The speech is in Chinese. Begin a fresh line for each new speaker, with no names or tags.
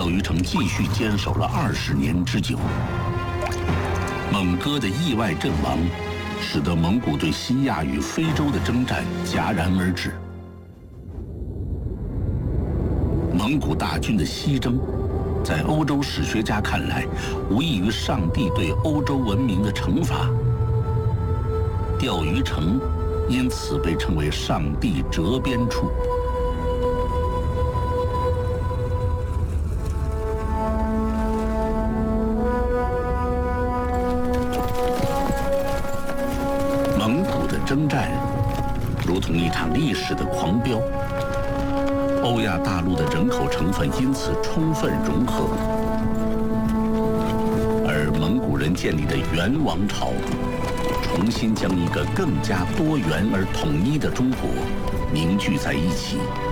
鱼城继续坚守了20年之久。蒙哥的意外阵亡，使得蒙古对西亚与非洲的征战戛然而止。蒙古大军的西征，在欧洲史学家看来，无异于上帝对欧洲文明的惩罚。钓鱼城因此被称为上帝折边处。蒙古的征战如同一场历史的狂飙，欧亚大陆的人口成分因此充分融合，而蒙古人建立的元王朝重新将一个更加多元而统一的中国凝聚在一起。